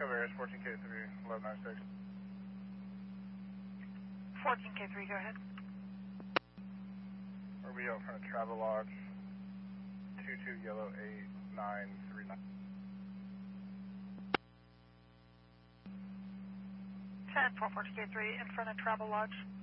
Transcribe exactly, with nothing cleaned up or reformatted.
Cover Airs fourteen K three, eleven ninety-six. fourteen K three, go ahead. R B O in front of Travel Lodge, two two Yellow eight nine three nine. ten four fourteen K three, in front of Travel Lodge.